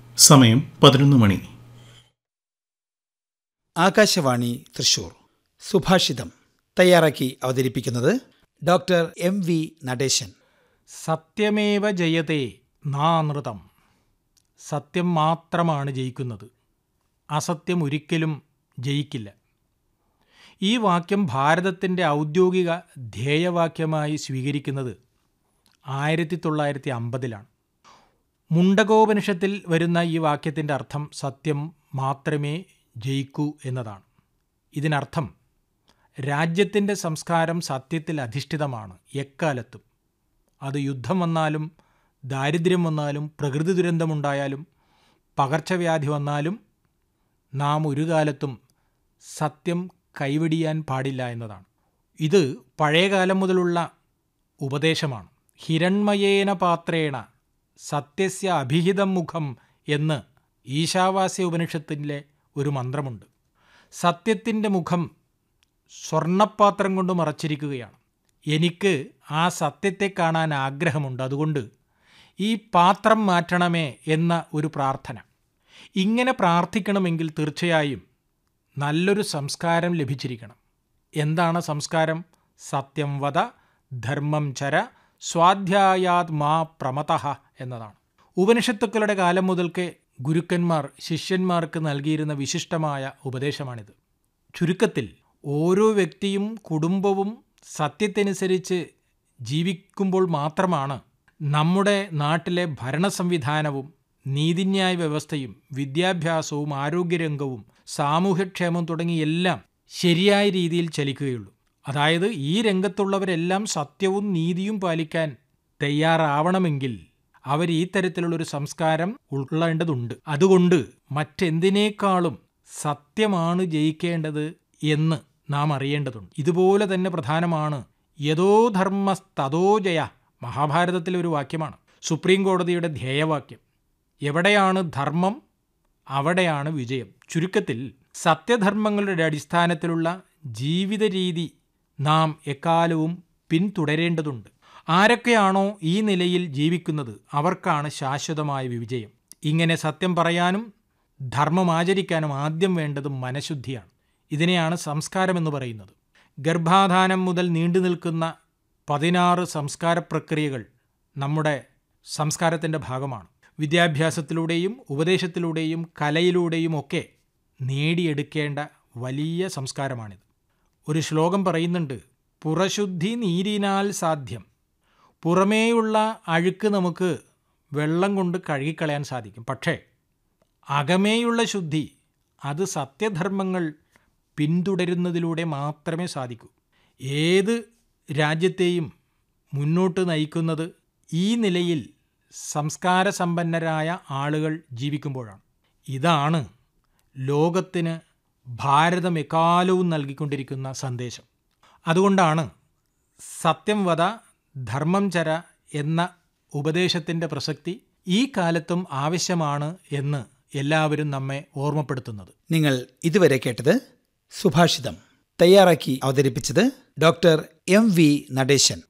സമയം 11 മണി. ആകാശവാണി തൃശൂർ. സുഭാഷിതം തയ്യാറാക്കി അവതരിപ്പിക്കുന്നത് ഡോക്ടർ MV നടേശൻ. സത്യമേവ ജയതേ നാനൃതം. സത്യം മാത്രമാണ് ജയിക്കുന്നത്, അസത്യം ഒരിക്കലും ജയിക്കില്ല. ഈ വാക്യം ഭാരതത്തിൻ്റെ ഔദ്യോഗിക ധ്യേയവാക്യമായി സ്വീകരിക്കുന്നത് 1950-ലാണ്. മുണ്ടകോപനിഷത്തിൽ വരുന്ന ഈ വാക്യത്തിൻ്റെ അർത്ഥം സത്യം മാത്രമേ ജയിക്കൂ എന്നതാണ്. ഇതിനർത്ഥം രാജ്യത്തിൻ്റെ സംസ്കാരം സത്യത്തിൽ അധിഷ്ഠിതമാണ്. എക്കാലത്തും അത് യുദ്ധം വന്നാലും, ദാരിദ്ര്യം വന്നാലും, പ്രകൃതി ദുരന്തമുണ്ടായാലും, പകർച്ചവ്യാധി വന്നാലും നാം ഒരു കാലത്തും സത്യം കൈവെടിയാൻ പാടില്ല എന്നതാണ്. ഇത് പഴയകാലം മുതലുള്ള ഉപദേശമാണ്. ഹിരൺമയേന പാത്രേണ സത്യസ്യ അഭിഹിതം മുഖം എന്ന് ഈശാവാസ്യ ഉപനിഷത്തിലെ ഒരു മന്ത്രമുണ്ട്. സത്യത്തിൻ്റെ മുഖം സ്വർണ്ണപ്പാത്രം കൊണ്ട് മറച്ചിരിക്കുകയാണ്. എനിക്ക് ആ സത്യത്തെ കാണാൻ ആഗ്രഹമുണ്ട്, അതുകൊണ്ട് ഈ പാത്രം മാറ്റണമേ എന്ന ഒരു പ്രാർത്ഥന. ഇങ്ങനെ പ്രാർത്ഥിക്കണമെങ്കിൽ തീർച്ചയായും നല്ലൊരു സംസ്കാരം ലഭിച്ചിരിക്കണം. എന്താണ് സംസ്കാരം? സത്യം വദ, ധർമ്മം ചര, സ്വാധ്യായാത് മാ പ്രമതഃ എന്നതാണ്. ഉപനിഷത്തുക്കളുടെ കാലം മുതൽക്കേ ഗുരുക്കന്മാർ ശിഷ്യന്മാർക്ക് നൽകിയിരുന്ന വിശിഷ്ടമായ ഉപദേശമാണിത്. ചുരുക്കത്തിൽ ഓരോ വ്യക്തിയും കുടുംബവും സത്യത്തിനനുസരിച്ച് ജീവിക്കുമ്പോൾ മാത്രമാണ് നമ്മുടെ നാട്ടിലെ ഭരണ സംവിധാനവും നീതിന്യായ വ്യവസ്ഥയും വിദ്യാഭ്യാസവും ആരോഗ്യരംഗവും സാമൂഹ്യക്ഷേമം തുടങ്ങിയെല്ലാം ശരിയായ രീതിയിൽ ചലിക്കുകയുള്ളൂ. അതായത് ഈ രംഗത്തുള്ളവരെല്ലാം സത്യവും നീതിയും പാലിക്കാൻ തയ്യാറാവണമെങ്കിൽ അവർ ഈ തരത്തിലുള്ളൊരു സംസ്കാരം ഉൾക്കൊള്ളേണ്ടതുണ്ട്. അതുകൊണ്ട് മറ്റെന്തിനേക്കാളും സത്യമാണ് ജയിക്കേണ്ടത് എന്ന് നാം അറിയേണ്ടതുണ്ട്. ഇതുപോലെ തന്നെ പ്രധാനമാണ് യഥോ ധർമ്മസ്തഥോ ജയ. മഹാഭാരതത്തിലെ ഒരു വാക്യമാണ്, സുപ്രീം കോടതിയുടെ ധ്യേയവാക്യം. എവിടെയാണ് ധർമ്മം, അവിടെയാണ് വിജയം. ചുരുക്കത്തിൽ സത്യധർമ്മങ്ങളുടെ അടിസ്ഥാനത്തിലുള്ള ജീവിത രീതി നാം എക്കാലവും പിന്തുടരേണ്ടതുണ്ട്. ആരൊക്കെയാണോ ഈ നിലയിൽ ജീവിക്കുന്നത് അവർക്കാണ് ശാശ്വതമായ വിജയം. ഇങ്ങനെ സത്യം പറയാനും ധർമ്മം ആചരിക്കാനും ആദ്യം വേണ്ടത് മനഃശുദ്ധിയാണ്. ഇതിനെയാണ് സംസ്കാരമെന്ന് പറയുന്നത്. ഗർഭാധാനം മുതൽ നീണ്ടു നിൽക്കുന്ന 16 സംസ്കാര പ്രക്രിയകൾ നമ്മുടെ സംസ്കാരത്തിൻ്റെ ഭാഗമാണ്. വിദ്യാഭ്യാസത്തിലൂടെയും ഉപദേശത്തിലൂടെയും കലയിലൂടെയും ഒക്കെ നേടിയെടുക്കേണ്ട വലിയ സംസ്കാരമാണിത്. ഒരു ശ്ലോകം പറയുന്നുണ്ട്, പുറശുദ്ധി നീരിനാൽ സാധ്യം. പുറമേയുള്ള അഴുക്ക് നമുക്ക് വെള്ളം കൊണ്ട് കഴുകിക്കളയാൻ സാധിക്കും. പക്ഷേ അകമേയുള്ള ശുദ്ധി അത് സത്യധർമ്മങ്ങൾ പിന്തുടരുന്നതിലൂടെ മാത്രമേ സാധിക്കൂ. ഏത് രാജ്യത്തെയും മുന്നോട്ട് നയിക്കുന്നത് ഈ നിലയിൽ സംസ്കാരസമ്പന്നരായ ആളുകൾ ജീവിക്കുമ്പോഴാണ്. ഇതാണ് ലോകത്തിന് ഭാരതം എക്കാലവും നൽകിക്കൊണ്ടിരിക്കുന്ന സന്ദേശം. അതുകൊണ്ടാണ് സത്യം വദ ധർമ്മം ചര എന്ന ഉപദേശത്തിൻ്റെ പ്രസക്തി ഈ കാലത്തും ആവശ്യമാണ് എന്ന് എല്ലാവരും നമ്മെ ഓർമ്മപ്പെടുത്തുന്നത്. നിങ്ങൾ ഇതുവരെ കേട്ടത് സുഭാഷിതം. തയ്യാറാക്കി അവതരിപ്പിച്ചത് ഡോക്ടർ MV നടേശൻ.